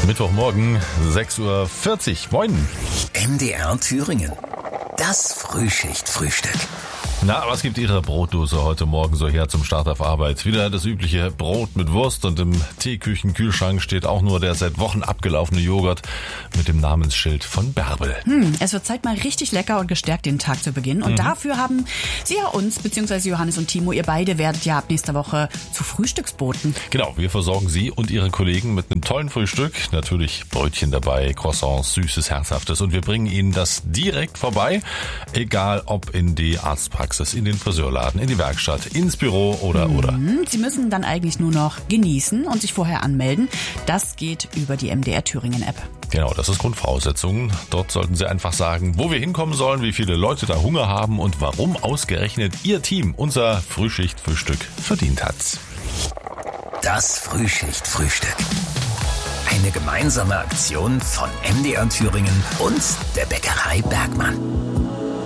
Mittwochmorgen, 6:40 Uhr. Moin. MDR Thüringen. Das Frühschicht-Frühstück. Na, was gibt Ihre Brotdose heute Morgen so her zum Start auf Arbeit? Wieder das übliche Brot mit Wurst und im Teeküchenkühlschrank steht auch nur der seit Wochen abgelaufene Joghurt mit dem Namensschild von Bärbel. Es wird Zeit, mal richtig lecker und gestärkt den Tag zu beginnen. Und dafür haben Sie ja uns, beziehungsweise Johannes und Timo, ihr beide werdet ja ab nächster Woche zu Frühstücksboten. Genau, wir versorgen Sie und Ihre Kollegen mit einem tollen Frühstück. Natürlich Brötchen dabei, Croissants, Süßes, Herzhaftes. Und wir bringen Ihnen das direkt vorbei, egal ob in die Arztpraxis, in den Friseurladen, in die Werkstatt, ins Büro oder. Sie müssen dann eigentlich nur noch genießen und sich vorher anmelden. Das geht über die MDR Thüringen App. Genau, das ist Grundvoraussetzung. Dort sollten Sie einfach sagen, wo wir hinkommen sollen, wie viele Leute da Hunger haben und warum ausgerechnet Ihr Team unser Frühschicht-Frühstück verdient hat. Das Frühschicht-Frühstück. Eine gemeinsame Aktion von MDR Thüringen und der Bäckerei Bergmann.